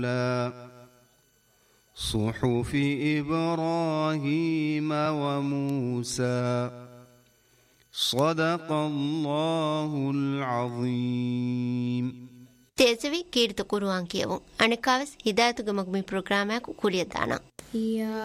صحف إبراهيم وموسى صدق الله العظيم. තේසවි කීර්ත කුරුවන් කියවුන් අනිකාවස් හිදායතුගමක් මේ ප්‍රෝග්‍රෑමයක් උකුලිය දාන.